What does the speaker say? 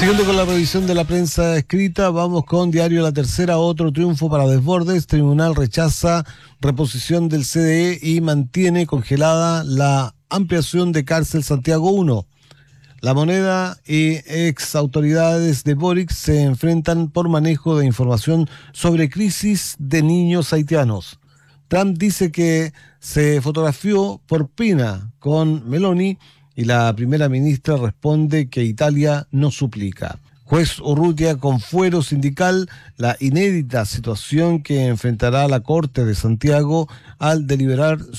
Siguiendo con la revisión de la prensa escrita, vamos con Diario La Tercera, otro triunfo para Desbordes. Tribunal rechaza reposición del CDE y mantiene congelada la ampliación de cárcel Santiago 1. La Moneda y ex autoridades de Boric se enfrentan por manejo de información sobre crisis de niños haitianos. Trump dice que se fotografió por pena con Meloni y la primera ministra responde que Italia no suplica. Juez Urrutia con fuero sindical la inédita situación que enfrentará la Corte de Santiago al deliberar